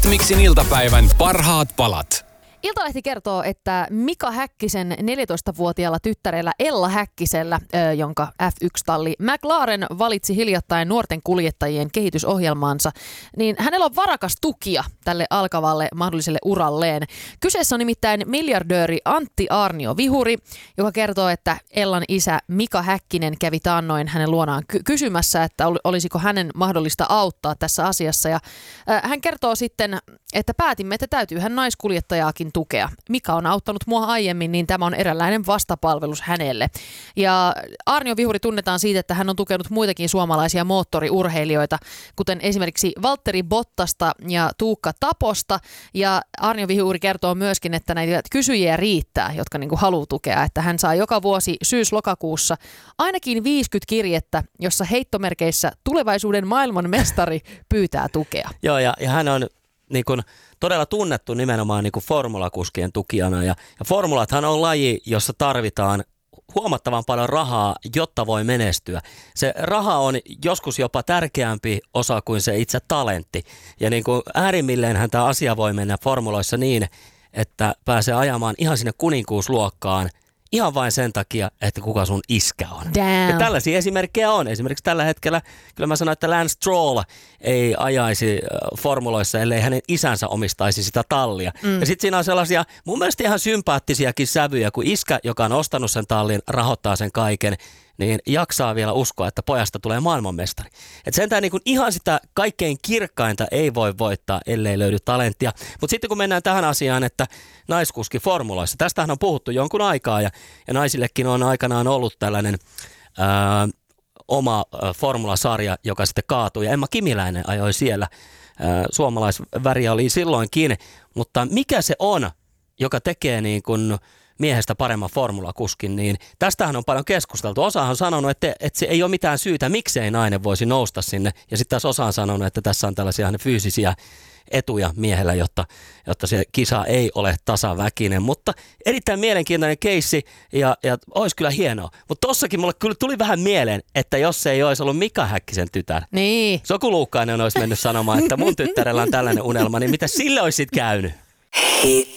Miksin iltapäivän parhaat palat. Iltalehti kertoo, että Mika Häkkisen 14-vuotiaalla tyttärellä Ella Häkkisellä, jonka F1-talli McLaren valitsi hiljattain nuorten kuljettajien kehitysohjelmaansa, niin hänellä on varakas tukija tälle alkavalle mahdolliselle uralleen. Kyseessä on nimittäin miljardööri Antti Aarnio Vihuri, joka kertoo, että Ellan isä Mika Häkkinen kävi taannoin hänen luonaan kysymässä, että olisiko hänen mahdollista auttaa tässä asiassa. Ja hän kertoo sitten, että päätimme, että täytyy hän naiskuljettajaakin tukea. Mika on auttanut mua aiemmin, niin tämä on eräänlainen vastapalvelus hänelle. Ja Aarnio Vihuri tunnetaan siitä, että hän on tukenut muitakin suomalaisia moottoriurheilijoita, kuten esimerkiksi Valtteri Bottasta ja Tuukka Taposta. Ja Aarnio Vihuri kertoo myöskin, että näitä kysyjiä riittää, jotka haluaa tukea. Että hän saa joka vuosi syys-lokakuussa ainakin 50 kirjettä, jossa heittomerkeissä tulevaisuuden maailmanmestari pyytää tukea. Joo, ja hän on todella tunnettu nimenomaan formulakuskien tukijana. Ja formulathan on laji, jossa tarvitaan huomattavan paljon rahaa, jotta voi menestyä. Se raha on joskus jopa tärkeämpi osa kuin se itse talentti. Ja äärimmilleenhän tämä asia voi mennä formuloissa niin, että pääsee ajamaan ihan sinne kuninkuusluokkaan ihan vain sen takia, että kuka sun iskä on. Damn. Ja tällaisia esimerkkejä on. Esimerkiksi tällä hetkellä, kyllä mä sanoin, että Lance Stroll ei ajaisi formuloissa, ellei hänen isänsä omistaisi sitä tallia. Ja sitten siinä on sellaisia mun mielestä ihan sympaattisiakin sävyjä, kun iskä, joka on ostanut sen tallin, rahoittaa sen kaiken, niin jaksaa vielä uskoa, että pojasta tulee maailmanmestari. Että sentään ihan sitä kaikkein kirkkainta ei voi voittaa, ellei löydy talenttia. Mutta sitten kun mennään tähän asiaan, että naiskuski formuloissa, tästähän on puhuttu jonkun aikaa ja naisillekin on aikanaan ollut tällainen oma formulasarja, joka sitten kaatui ja Emma Kimiläinen ajoi siellä. Suomalaisväriä oli silloinkin, mutta mikä se on, joka tekee miehestä paremman formulakuskin, niin tästähän on paljon keskusteltu. Osa on sanonut, että se ei ole mitään syytä, miksei nainen voisi nousta sinne. Ja sitten taas osa on sanonut, että tässä on tällaisia fyysisiä etuja miehellä, jotta se kisa ei ole tasaväkinen. Mutta erittäin mielenkiintoinen keissi ja olisi kyllä hienoa. Mutta tossakin mulle kyllä tuli vähän mieleen, että jos se ei olisi ollut Mika Häkkisen tytär. Niin. Soku Luukkainen olisi mennyt sanomaan, että mun tyttärellä on tällainen unelma, niin mitä sille olisi sitten käynyt?